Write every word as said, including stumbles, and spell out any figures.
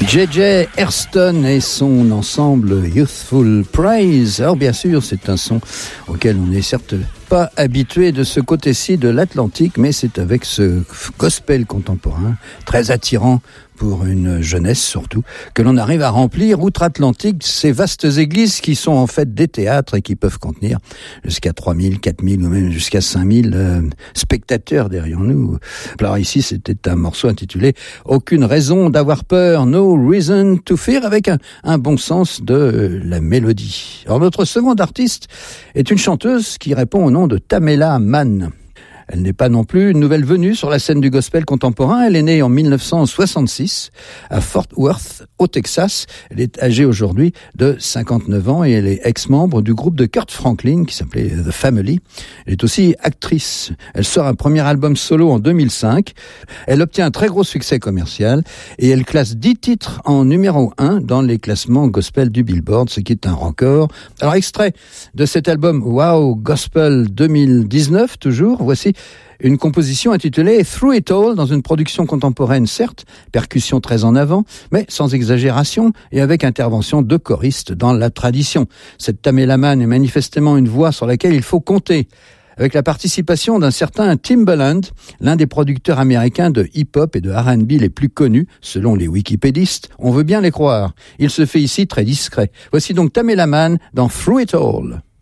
J J Hairston et son ensemble Youthful Praise. Alors bien sûr, c'est un son auquel on n'est certes pas habitué de ce côté-ci de l'Atlantique, mais c'est avec ce gospel contemporain, très attirant pour une jeunesse surtout, que l'on arrive à remplir outre-Atlantique ces vastes églises qui sont en fait des théâtres et qui peuvent contenir jusqu'à trois mille, quatre mille ou même jusqu'à cinq mille euh, spectateurs derrière nous. Alors ici, c'était un morceau intitulé « Aucune raison d'avoir peur, no reason to fear » avec un, un bon sens de euh, la mélodie. Alors notre seconde artiste est une chanteuse qui répond au nom de Tamela Mann. Elle n'est pas non plus une nouvelle venue sur la scène du gospel contemporain. Elle est née en dix-neuf cent soixante-six à Fort Worth, au Texas. Elle est âgée aujourd'hui de cinquante-neuf ans et elle est ex-membre du groupe de Kirk Franklin qui s'appelait The Family. Elle est aussi actrice. Elle sort un premier album solo en deux mille cinq. Elle obtient un très gros succès commercial et elle classe dix titres en numéro un dans les classements gospel du Billboard, ce qui est un record. Alors, extrait de cet album Wow Gospel deux mille dix-neuf, toujours, voici une composition intitulée Through It All, dans une production contemporaine, certes, percussion très en avant, mais sans exagération et avec intervention de choristes dans la tradition. Cette Tamela Mann est manifestement une voix sur laquelle il faut compter, avec la participation d'un certain Timbaland, l'un des producteurs américains de hip-hop et de R and B les plus connus, selon les wikipédistes. On veut bien les croire. Il se fait ici très discret. Voici donc Tamela Mann dans Through It All.